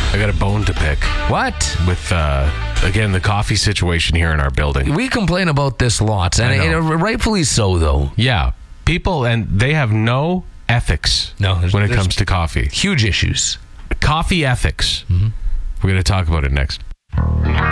I got a bone to pick What? with, again, the coffee situation here in our building. We complain about this lots, and I know. rightfully so, though. Yeah. People, and they have no ethics when it comes to coffee. Huge issues. Coffee ethics. We're going to talk about it next.